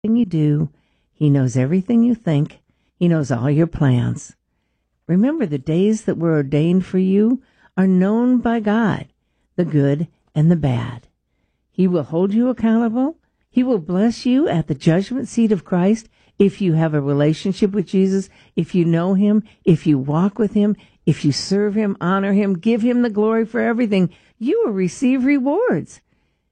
everything you do. He knows everything you think. He knows all your plans. Remember, the days that were ordained for you are known by God, the good and the bad. He will hold you accountable. He will bless you at the judgment seat of Christ if you have a relationship with Jesus, if you know him, if you walk with him, if you serve him, honor him, give him the glory for everything. You will receive rewards.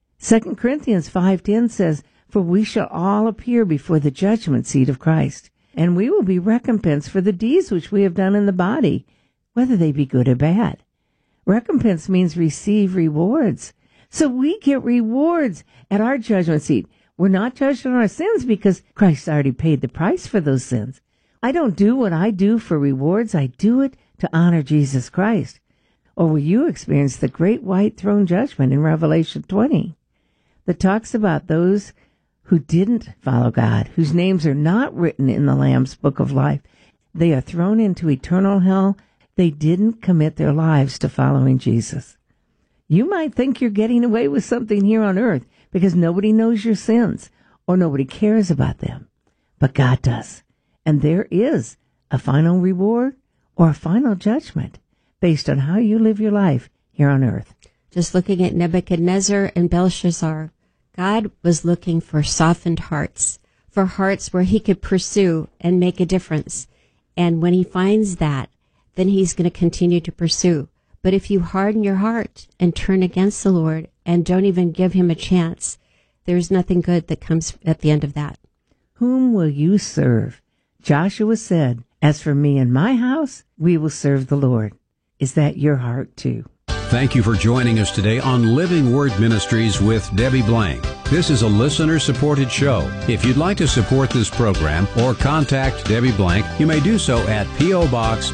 2 Corinthians 5:10 says, "For we shall all appear before the judgment seat of Christ, and we will be recompensed for the deeds which we have done in the body, whether they be good or bad." Recompense means receive rewards. So we get rewards at our judgment seat. We're not judged on our sins because Christ already paid the price for those sins. I don't do what I do for rewards. I do it to honor Jesus Christ. Or will you experience the great white throne judgment in Revelation 20 that talks about those who didn't follow God, whose names are not written in the Lamb's book of life. They are thrown into eternal hell. They didn't commit their lives to following Jesus. You might think you're getting away with something here on earth because nobody knows your sins or nobody cares about them. But God does. And there is a final reward or a final judgment based on how you live your life here on earth. Just looking at Nebuchadnezzar and Belshazzar, God was looking for softened hearts, for hearts where he could pursue and make a difference. And when he finds that, then he's going to continue to pursue. But if you harden your heart and turn against the Lord and don't even give him a chance, there's nothing good that comes at the end of that. Whom will you serve? Joshua said, "As for me and my house, we will serve the Lord." Is that your heart too? Thank you for joining us today on Living Word Ministries with Debbie Blank. This is a listener-supported show. If you'd like to support this program or contact Debbie Blank, you may do so at P.O. Box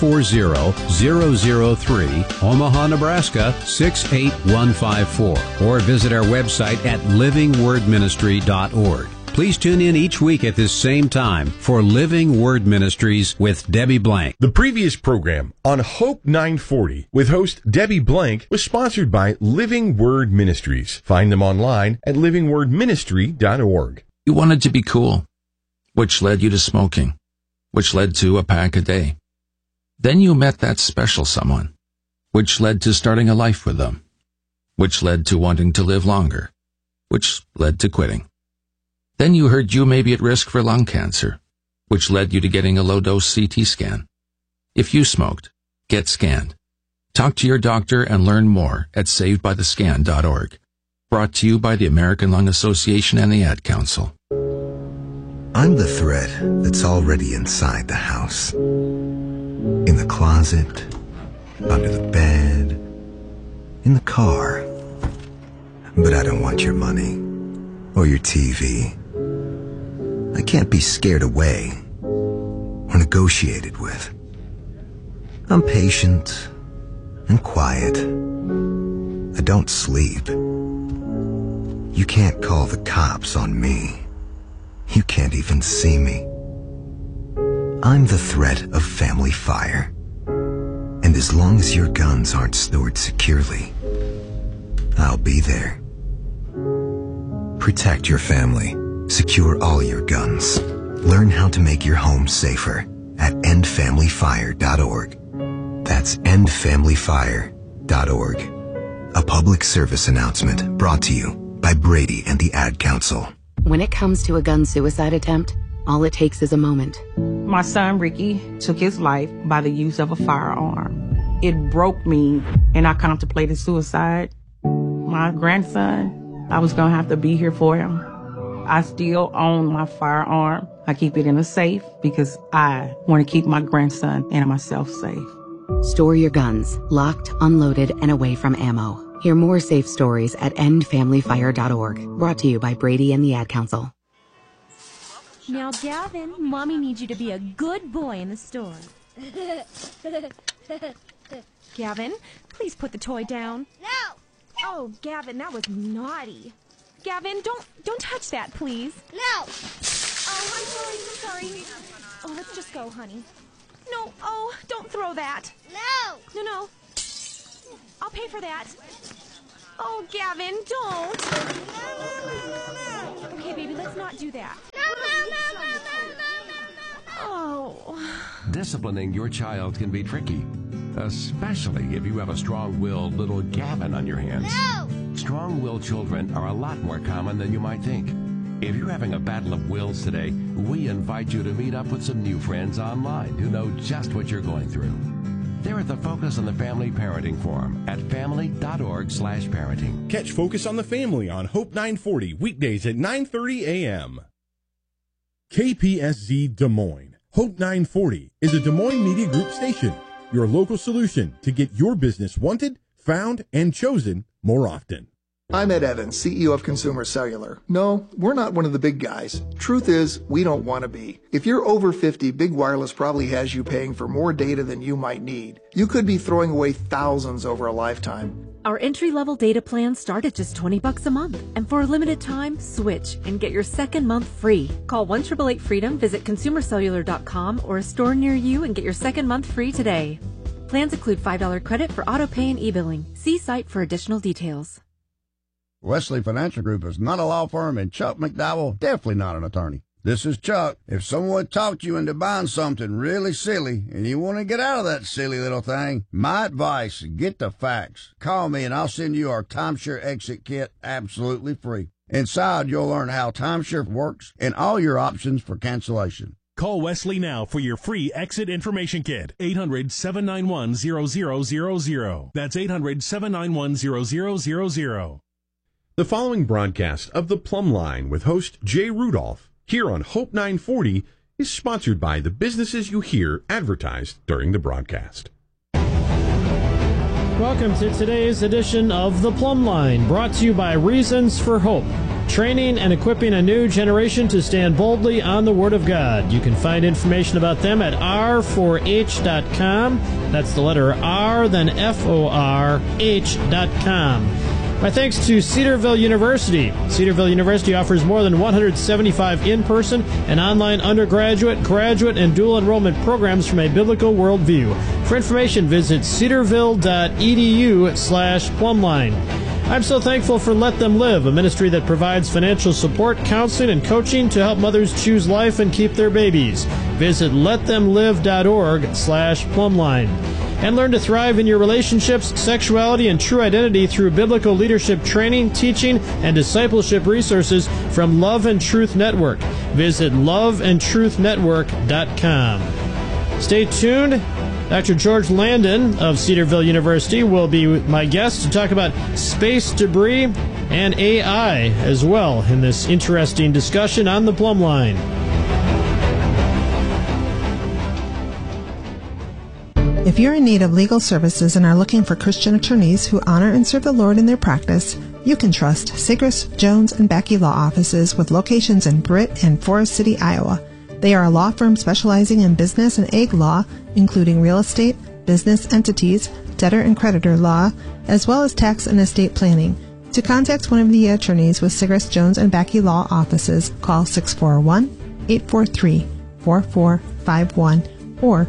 540003, Omaha, Nebraska 68154, or visit our website at livingwordministry.org. Please tune in each week at this same time for Living Word Ministries with Debbie Blank. The previous program on Hope 940 with host Debbie Blank was sponsored by Living Word Ministries. Find them online at livingwordministry.org. You wanted to be cool, which led you to smoking, which led to a pack a day. Then you met that special someone, which led to starting a life with them, which led to wanting to live longer, which led to quitting. Then you heard you may be at risk for lung cancer, which led you to getting a low-dose CT scan. If you smoked, get scanned. Talk to your doctor and learn more at savedbythescan.org. Brought to you by the American Lung Association and the Ad Council. I'm the thread that's already inside the house. In the closet, under the bed, in the car. But I don't want your money or your TV. I can't be scared away or negotiated with. I'm patient and quiet. I don't sleep. You can't call the cops on me. You can't even see me. I'm the threat of family fire. And as long as your guns aren't stored securely, I'll be there. Protect your family. Secure all your guns. Learn how to make your home safer at endfamilyfire.org. That's endfamilyfire.org. A public service announcement brought to you by Brady and the Ad Council. When it comes to a gun suicide attempt, all it takes is a moment. My son Ricky took his life by the use of a firearm. It broke me, and I contemplated suicide. My grandson, I was going to have to be here for him. I still own my firearm. I keep it in a safe because I want to keep my grandson and myself safe. Store your guns, locked, unloaded, and away from ammo. Hear more safe stories at endfamilyfire.org. Brought to you by Brady and the Ad Council. Now, Gavin, Mommy needs you to be a good boy in the store. Gavin, please put the toy down. No! Oh, Gavin, that was naughty. Gavin, don't touch that, please. No! Oh, I'm sorry. Oh, let's just go, honey. No, oh, don't throw that. No! No. I'll pay for that. Oh, Gavin, don't. Okay, baby, let's not do that. Oh. Disciplining your child can be tricky, especially if you have a strong-willed little Gavin on your hands. No! Strong-willed children are a lot more common than you might think. If you're having a battle of wills today, we invite you to meet up with some new friends online who know just what you're going through. They're at the Focus on the Family Parenting Forum at family.org/parenting. Catch Focus on the Family on Hope 940, weekdays at 9:30 a.m. KPSZ Des Moines. Hope 940 is a Des Moines Media Group station, your local solution to get your business wanted, found, and chosen more often. I'm Ed Evans, CEO of Consumer Cellular. No, we're not one of the big guys. Truth is, we don't want to be. If you're over 50, Big Wireless probably has you paying for more data than you might need. You could be throwing away thousands over a lifetime. Our entry-level data plans start at just $20 a month. And for a limited time, switch and get your second month free. Call 1-888-FREEDOM, visit consumercellular.com or a store near you and get your second month free today. Plans include $5 credit for auto pay and e-billing. See site for additional details. Wesley Financial Group is not a law firm, and Chuck McDowell definitely not an attorney. This is Chuck. If someone talked you into buying something really silly and you want to get out of that silly little thing, my advice, get the facts. Call me and I'll send you our timeshare exit kit absolutely free. Inside, you'll learn how timeshare works and all your options for cancellation. Call Wesley now for your free exit information kit. 800-791-0000. That's 800-791-0000. The following broadcast of The Plumb Line with host Jay Rudolph here on Hope 940 is sponsored by the businesses you hear advertised during the broadcast. Welcome to today's edition of The Plumb Line, brought to you by Reasons for Hope, training and equipping a new generation to stand boldly on the Word of God. You can find information about them at r4h.com. That's the letter R, then FORH.com. My thanks to Cedarville University. Cedarville University offers more than 175 in-person and online undergraduate, graduate, and dual enrollment programs from a biblical worldview. For information, visit cedarville.edu/plumline. I'm so thankful for Let Them Live, a ministry that provides financial support, counseling, and coaching to help mothers choose life and keep their babies. Visit letthemlive.org/plumline. And learn to thrive in your relationships, sexuality, and true identity through biblical leadership training, teaching, and discipleship resources from Love and Truth Network. Visit loveandtruthnetwork.com. Stay tuned. Dr. George Landon of Cedarville University will be my guest to talk about space debris and AI as well in this interesting discussion on the Plumb Line. If you're in need of legal services and are looking for Christian attorneys who honor and serve the Lord in their practice, you can trust Sigris, Jones, and Becky Law Offices with locations in Britt and Forest City, Iowa. They are a law firm specializing in business and ag law, including real estate, business entities, debtor and creditor law, as well as tax and estate planning. To contact one of the attorneys with Sigris, Jones, and Becky Law Offices, call 641-843-4451 or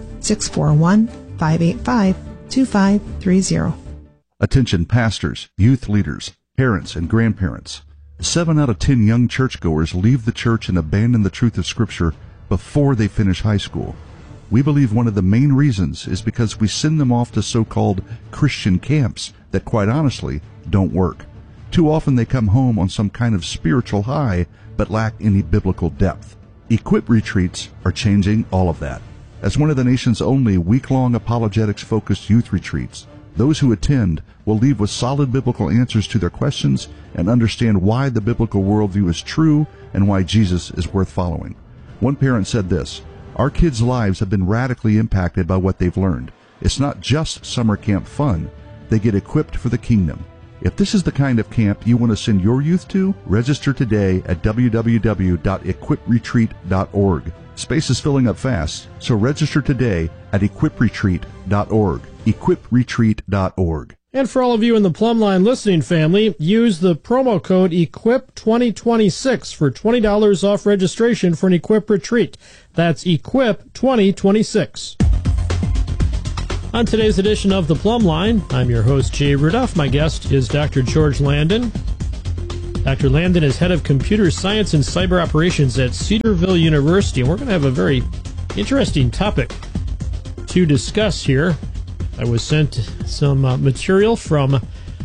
641-585-2530. Attention pastors, youth leaders, parents, and grandparents. 7 out of 10 young churchgoers leave the church and abandon the truth of Scripture before they finish high school. We believe one of the main reasons is because we send them off to so-called Christian camps that, quite honestly, don't work. Too often they come home on some kind of spiritual high but lack any biblical depth. Equip retreats are changing all of that. As one of the nation's only week-long apologetics-focused youth retreats, those who attend will leave with solid biblical answers to their questions and understand why the biblical worldview is true and why Jesus is worth following. One parent said this, "Our kids' lives have been radically impacted by what they've learned. It's not just summer camp fun. They get equipped for the kingdom." If this is the kind of camp you want to send your youth to, register today at www.equipretreat.org. Space is filling up fast, so register today at equipretreat.org. equipretreat.org. And for all of you in the Plumb Line listening family, use the promo code EQUIP2026 for $20 off registration for an Equip retreat. That's EQUIP2026. On today's edition of The Plumb Line, I'm your host, Jay Rudolph. My guest is Dr. George Landon. Dr. Landon is head of computer science and cyber operations at Cedarville University, and we're going to have a very interesting topic to discuss here. I was sent some material from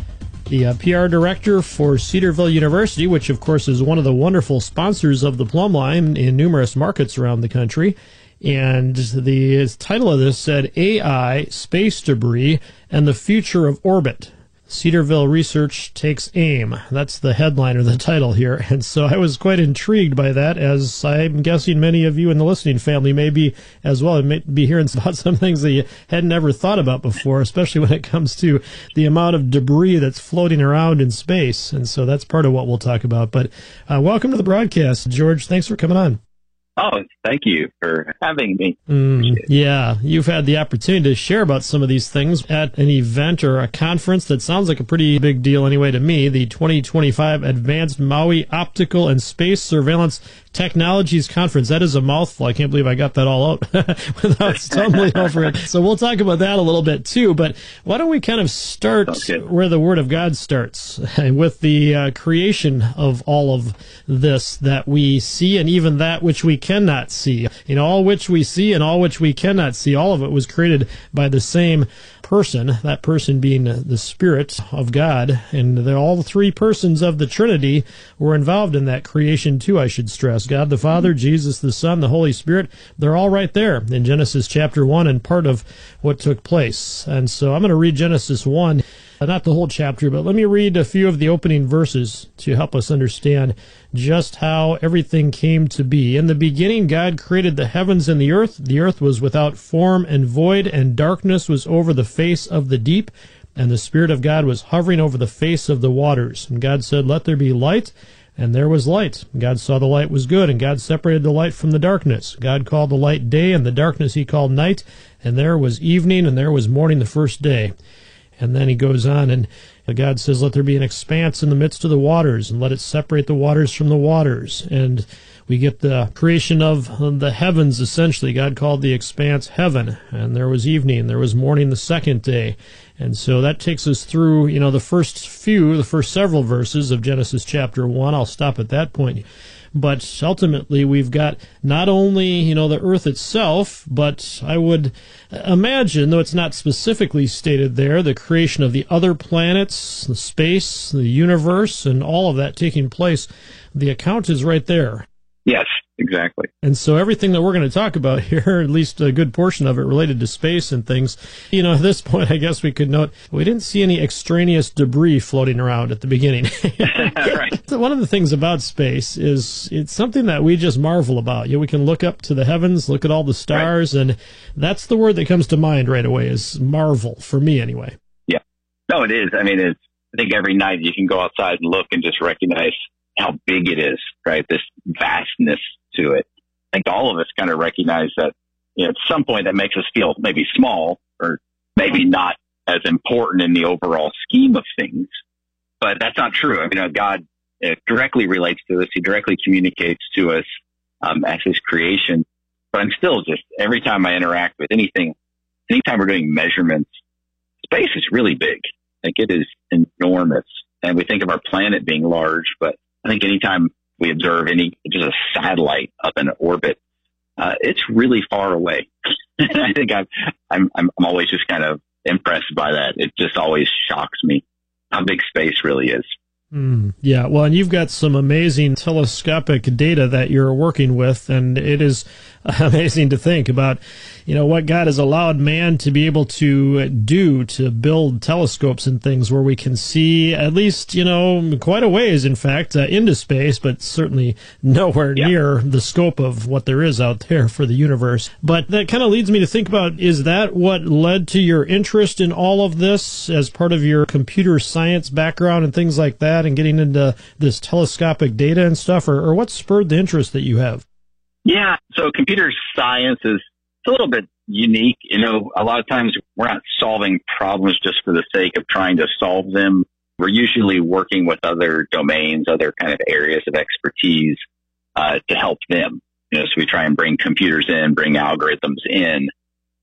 the PR director for Cedarville University, which, of course, is one of the wonderful sponsors of The Plumb Line in numerous markets around the country. And the title of this said, AI, Space Debris, and the Future of Orbit. Cedarville Research Takes Aim. That's the headline or the title here. And so I was quite intrigued by that, as I'm guessing many of you in the listening family may be as well, and may be hearing about some things that you hadn't ever thought about before, especially when it comes to the amount of debris that's floating around in space. And so that's part of what we'll talk about. But welcome to the broadcast, George. Thanks for coming on. Oh, thank you for having me. Yeah, you've had the opportunity to share about some of these things at an event or a conference that sounds like a pretty big deal anyway to me, the 2025 Advanced Maui Optical and Space Surveillance Technologies Conference. That is a mouthful. I can't believe I got that all out without stumbling over it. So we'll talk about that a little bit too, but why don't we kind of start where the Word of God starts, with the creation of all of this that we see and even that which we cannot see. You know, all which we see and all which we cannot see, all of it was created by the same person, that person being the Spirit of God, and all three persons of the Trinity were involved in that creation too, I should stress. God the Father, Jesus the Son, the Holy Spirit, they're all right there in Genesis chapter 1 and part of what took place. And so I'm going to read Genesis 1, not the whole chapter, but let me read a few of the opening verses to help us understand just how everything came to be. In the beginning, God created the heavens and the earth. The earth was without form and void, and darkness was over the face of the deep, and the Spirit of God was hovering over the face of the waters. And God said, "Let there be light," and there was light. God saw the light was good, and God separated the light from the darkness. God called the light day, and the darkness he called night, and there was evening, and there was morning the first day. And then he goes on, and God says, "Let there be an expanse in the midst of the waters, and let it separate the waters from the waters." And we get the creation of the heavens, essentially. God called the expanse heaven, and there was evening, there was morning the second day. And so that takes us through, you know, the first several verses of Genesis chapter 1. I'll stop at that point. But ultimately, we've got not only, you know, the earth itself, but I would imagine, though it's not specifically stated there, the creation of the other planets, the space, the universe, and all of that taking place. The account is right there. Yes, exactly. And so everything that we're going to talk about here, at least a good portion of it related to space and things, you know, at this point, I guess we could note, we didn't see any extraneous debris floating around at the beginning. Right. So one of the things about space is it's something that we just marvel about. You know, we can look up to the heavens, look at all the stars, right, and that's the word that comes to mind right away, is marvel, for me anyway. Yeah. No, it is. I mean, I think every night you can go outside and look and just recognize how big it is, right? This vastness to it. I think all of us kind of recognize that, you know, at some point that makes us feel maybe small or maybe not as important in the overall scheme of things. But that's not true. I mean, God directly relates to us. He directly communicates to us as his creation. But I'm still just, every time I interact with anything, anytime we're doing measurements, space is really big. I think it is enormous. And we think of our planet being large, but I think anytime we observe just a satellite up in orbit, it's really far away. I think I'm always just kind of impressed by that. It just always shocks me how big space really is. Yeah, well, and you've got some amazing telescopic data that you're working with, and it is amazing to think about, you know, what God has allowed man to be able to do, to build telescopes and things where we can see at least, you know, quite a ways, in fact, into space, but certainly nowhere near the scope of what there is out there for the universe. But that kind of leads me to think about, is that what led to your interest in all of this as part of your computer science background and things like that, and getting into this telescopic data and stuff, or what spurred the interest that you have? Yeah, so computer science is a little bit unique. You know, a lot of times we're not solving problems just for the sake of trying to solve them. We're usually working with other domains, other kind of areas of expertise to help them. You know, so we try and bring computers in, bring algorithms in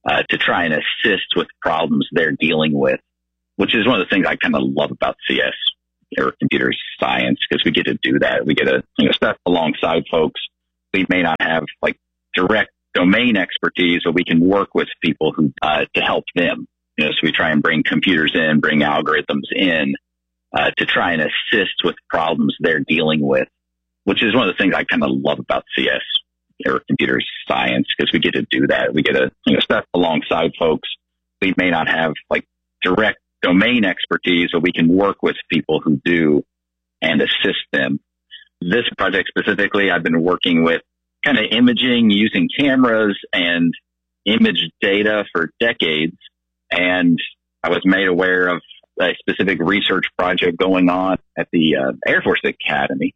to try and assist with problems they're dealing with, which is one of the things I kind of love about CS or computer science, because we get to do that. We get to step alongside folks. We may not have like direct domain expertise, but we can work with people who to help them. So we try and bring computers in, bring algorithms in to try and assist with problems they're dealing with, which is one of the things I kind of love about CS or computer science, because we get to do that. We get to step alongside folks. We may not have like direct domain expertise, but we can work with people who do and assist them. This project specifically, I've been working with kind of imaging using cameras and image data for decades. And I was made aware of a specific research project going on at the Air Force Academy.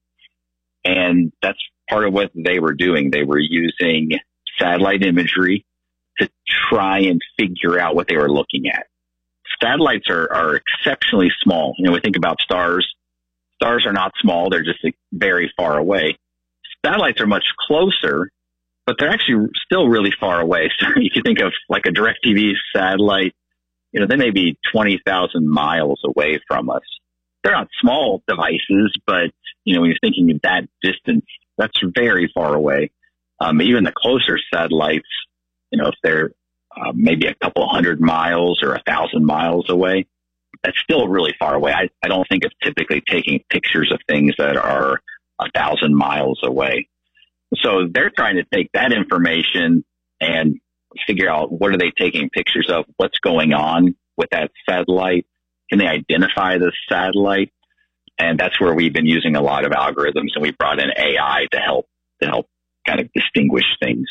And that's part of what they were doing. They were using satellite imagery to try and figure out what they were looking at. Satellites are exceptionally small. We think about stars. Stars are not small. They're just very far away. Satellites are much closer, but they're actually still really far away. So you can think of like a DirecTV satellite. They may be 20,000 miles away from us. They're not small devices, but, when you're thinking of that distance, that's very far away. Even the closer satellites, if they're maybe a couple hundred miles or 1,000 miles away, that's still really far away. I don't think of typically taking pictures of things that are 1,000 miles away. So they're trying to take that information and figure out what are they taking pictures of, what's going on with that satellite. Can they identify the satellite? And that's where we've been using a lot of algorithms, and we brought in AI to help kind of distinguish things.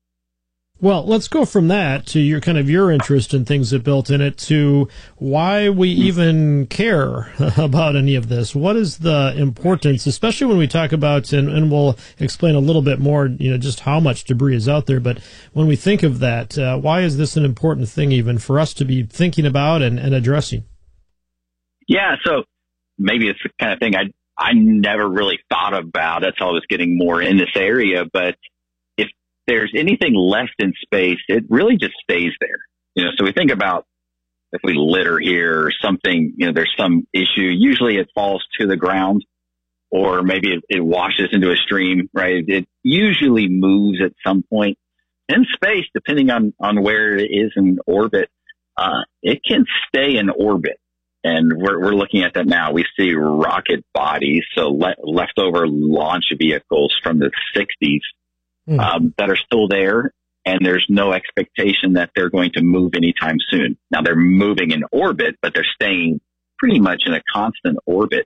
Well, let's go from that to your interest in things that built in it to why we even care about any of this. What is the importance, especially when we talk about, and we'll explain a little bit more, just how much debris is out there. But when we think of that, why is this an important thing even for us to be thinking about and addressing? Yeah, so maybe it's the kind of thing I never really thought about until I was getting more in this area, but if there's anything left in space, it really just stays there. So we think about if we litter here or something, there's some issue. Usually it falls to the ground, or maybe it washes into a stream, right? It usually moves at some point in space, depending on where it is in orbit. It can stay in orbit. And we're looking at that now. We see rocket bodies, so leftover launch vehicles from the 60s that are still there, and there's no expectation that they're going to move anytime soon. Now, they're moving in orbit, but they're staying pretty much in a constant orbit.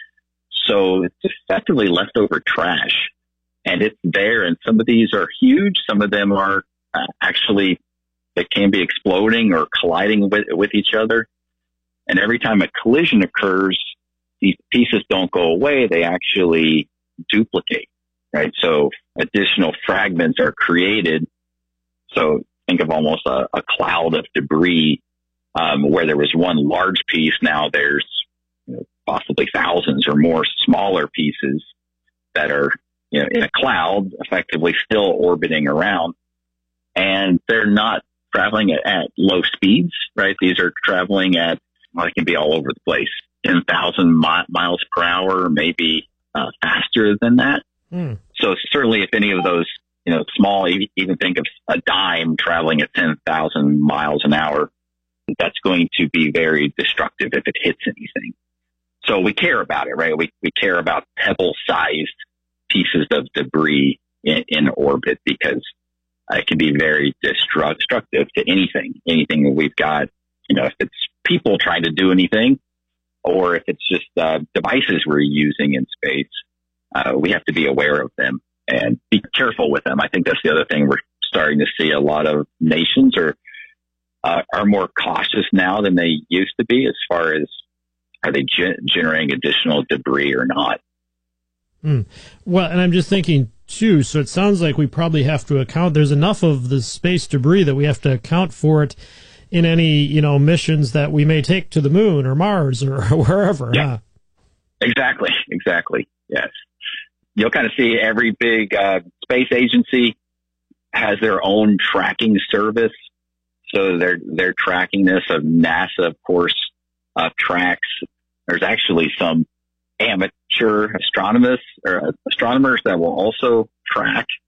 So it's effectively leftover trash, and it's there. And some of these are huge. Some of them are actually, they can be exploding or colliding with each other. And every time a collision occurs, these pieces don't go away. They actually duplicate, right? So additional fragments are created. So think of almost a cloud of debris, where there was one large piece. Now there's possibly thousands or more smaller pieces that are, in a cloud, effectively still orbiting around. And they're not traveling at low speeds, right? These are traveling at, well, it can be all over the place, 10,000 miles per hour, maybe faster than that. So certainly if any of those, small, even think of a dime traveling at 10,000 miles an hour, that's going to be very destructive if it hits anything. So we care about it, right? We care about pebble-sized pieces of debris in orbit, because it can be very destructive to anything that we've got. If it's people trying to do anything, or if it's just devices we're using in space, we have to be aware of them and be careful with them. I think that's the other thing. We're starting to see a lot of nations are more cautious now than they used to be as far as are they generating additional debris or not. Well, and I'm just thinking too, so it sounds like we probably have to account, there's enough of the space debris that we have to account for it in any, missions that we may take to the moon or Mars or wherever. Yeah. Exactly. Yes. You'll kind of see every big space agency has their own tracking service. So they're tracking this. NASA, of course, tracks. There's actually some amateur astronomers that will also track